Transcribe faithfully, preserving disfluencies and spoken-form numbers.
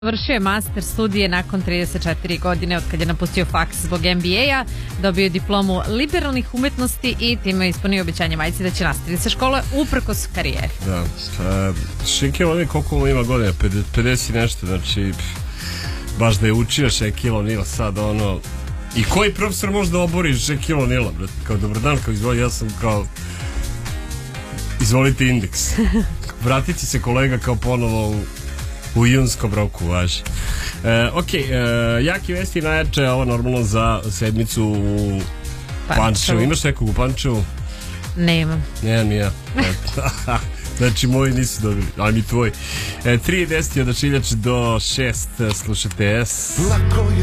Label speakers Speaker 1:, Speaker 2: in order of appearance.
Speaker 1: Vršio je master studije nakon trideset četiri godine od kad je napustio faks zbog M B A-a, dobio je diplomu liberalnih umetnosti i time je ispunio obećanje majci da će nastaviti sa škole uprkos karijeri.
Speaker 2: Da, pa, Shaquille O'Neal koliko mu ima godina, pedeset i nešto, znači baš da je učio Shaquille O'Neal sad ono. I koji profesor može da obori Shaquille O'Neala, brate, kao dobar dan, kao izvoli, ja sam kao izvolite indeks. Vratit će se kolega kao ponovo u u junskom roku, važi. E, ok, e, jaki vesti najjače, ovo normalno za sedmicu u Pančevu. Imaš nekog u Pančevu?
Speaker 1: Nemam.
Speaker 2: Nemam ni ja. Znači moji nisu dobili, ali mi tvoj. E, tri i deset od očiljač do šest slušate S.